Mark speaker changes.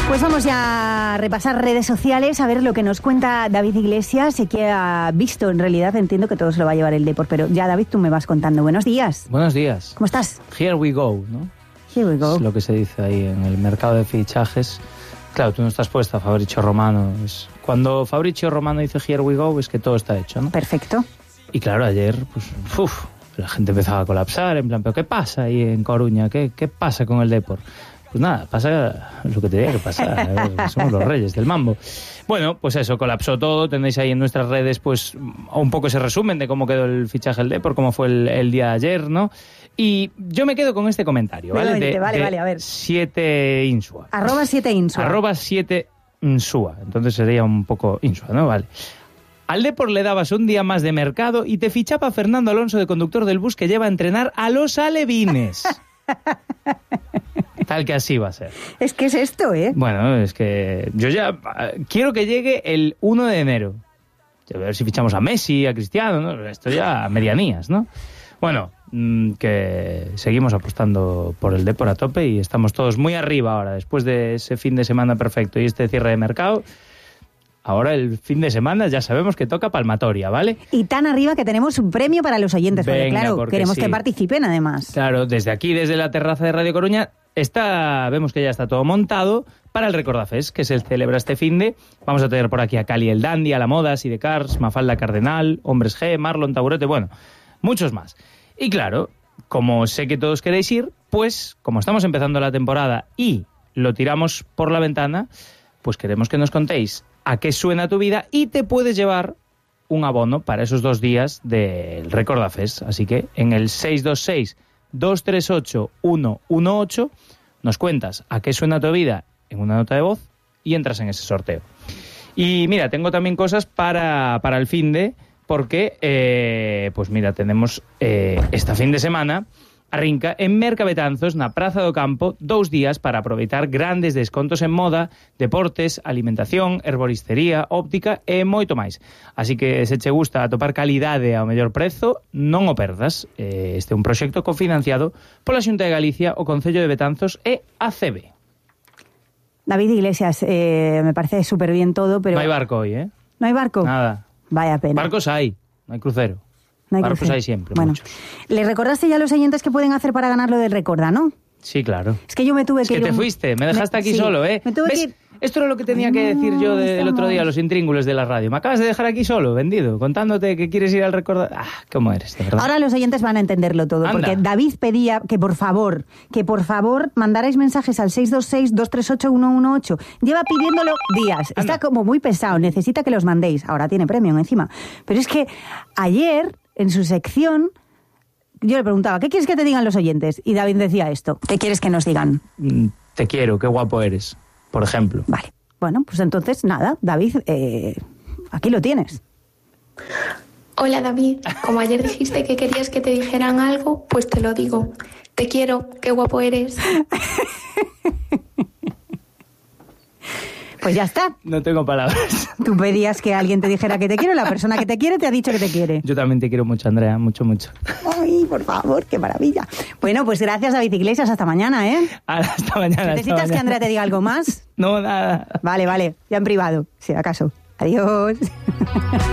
Speaker 1: Pues vamos ya a repasar redes sociales, a ver lo que nos cuenta David Iglesias y que ha visto. En realidad entiendo que todo se lo va a llevar el Depor, pero ya, David, tú me vas contando. Buenos días.
Speaker 2: Buenos días.
Speaker 1: ¿Cómo estás?
Speaker 2: Here we go, ¿no?
Speaker 1: Here we go.
Speaker 2: Es lo que se dice ahí en el mercado de fichajes. Claro, tú no estás puesta a Fabrizio Romano. Cuando Fabrizio Romano dice here we go, es que todo está hecho, ¿no?
Speaker 1: Perfecto.
Speaker 2: Y claro, ayer, pues, la gente empezaba a colapsar, en plan, ¿pero qué pasa ahí en Coruña? ¿Qué pasa con el Depor? Pues nada, pasa lo que tenía que pasar. Somos los reyes del mambo. Bueno, pues eso, colapsó todo. Tenéis ahí en nuestras redes pues un poco ese resumen de cómo quedó el fichaje del Depor, cómo fue el día de ayer, ¿no? Y yo me quedo con este comentario, ¿vale?
Speaker 1: Vale, a ver.
Speaker 2: 7 Insua.
Speaker 1: @7Insua.
Speaker 2: @7Insua. Entonces sería un poco Insua, ¿no? Vale. Al Depor le dabas un día más de mercado y te fichaba Fernando Alonso de conductor del bus que lleva a entrenar a los alevines. Tal que así va a ser.
Speaker 1: Es que es esto, ¿eh?
Speaker 2: Bueno, es que yo ya quiero que llegue el 1 de enero. A ver si fichamos a Messi, a Cristiano, ¿no? Esto ya a medianías, ¿no? Bueno, que seguimos apostando por el Depor a tope y estamos todos muy arriba ahora, después de ese fin de semana perfecto y este cierre de mercado. Ahora el fin de semana ya sabemos que toca palmatoria, ¿vale?
Speaker 1: Y tan arriba que tenemos un premio para los oyentes, porque
Speaker 2: venga,
Speaker 1: claro,
Speaker 2: porque
Speaker 1: queremos
Speaker 2: sí,
Speaker 1: que participen además.
Speaker 2: Claro, desde aquí, desde la terraza de Radio Coruña, vemos que ya está todo montado para el Recordafest, que se celebra este finde. Vamos a tener por aquí a Cali el Dandy, a La Moda, Sidecars, Mafalda Cardenal, Hombres G, Marlon Taburete, bueno, muchos más. Y claro, como sé que todos queréis ir, pues como estamos empezando la temporada y lo tiramos por la ventana, pues queremos que nos contéis a qué suena tu vida y te puedes llevar un abono para esos 2 días del Recordafest. Así que en el 626-238-118 nos cuentas a qué suena tu vida en una nota de voz y entras en ese sorteo. Y mira, tengo también cosas para el finde, porque, pues mira, tenemos esta fin de semana arrinca en Mercabetanzos, na Praza do Campo, 2 días para aproveitar grandes descontos en moda, deportes, alimentación, herboristería, óptica e moito máis. Así que se che gusta atopar calidade ao mellor prezo, non o perdas. Este é un proxecto cofinanciado pola Xunta de Galicia, o Concello de Betanzos e a CB.
Speaker 1: David Iglesias, me parece súper bien todo, pero...
Speaker 2: No hay barco hoy, ¿eh?
Speaker 1: ¿No hay barco?
Speaker 2: Nada.
Speaker 1: Vaya pena.
Speaker 2: Barcos hay, no hay crucero.
Speaker 1: No hay
Speaker 2: barcos
Speaker 1: crucero.
Speaker 2: hay siempre,
Speaker 1: bueno,
Speaker 2: muchos.
Speaker 1: ¿Le recordaste ya a los oyentes qué pueden hacer para ganar lo del Recorda, no?
Speaker 2: Sí, claro.
Speaker 1: Es que yo me tuve que ir...
Speaker 2: te fuiste, me dejaste aquí solo, ¿eh?
Speaker 1: Me tuve
Speaker 2: ¿Ves?
Speaker 1: que ir...
Speaker 2: Esto era lo que tenía que decir yo el otro día a los intríngulos de la radio. Me acabas de dejar aquí solo, vendido, contándote que quieres ir al Recordar. ¿Cómo eres, de verdad?
Speaker 1: Ahora los oyentes van a entenderlo todo,
Speaker 2: Anda.
Speaker 1: porque David pedía que por favor mandarais mensajes al 626-238-118. Lleva pidiéndolo días.
Speaker 2: Anda.
Speaker 1: Está como muy pesado, necesita que los mandéis. Ahora tiene premio encima. Pero es que ayer, en su sección, yo le preguntaba, ¿qué quieres que te digan los oyentes? Y David decía esto, ¿qué quieres que nos digan?
Speaker 2: Te quiero, qué guapo eres, por ejemplo.
Speaker 1: Vale, bueno, pues entonces nada, David, aquí lo tienes.
Speaker 3: Hola David, como ayer dijiste que querías que te dijeran algo, pues te lo digo. Te quiero, qué guapo eres.
Speaker 1: Pues ya está.
Speaker 2: No tengo palabras.
Speaker 1: Tú pedías que alguien te dijera que te quiere, la persona que te quiere te ha dicho que te quiere.
Speaker 2: Yo también te quiero mucho, Andrea, mucho, mucho.
Speaker 1: Ay, por favor, qué maravilla. Bueno, pues gracias, David Iglesias, hasta mañana, ¿eh?
Speaker 2: Hasta mañana.
Speaker 1: ¿Necesitas que Andrea te diga algo más?
Speaker 2: No, nada.
Speaker 1: Vale, ya en privado, si acaso. Adiós.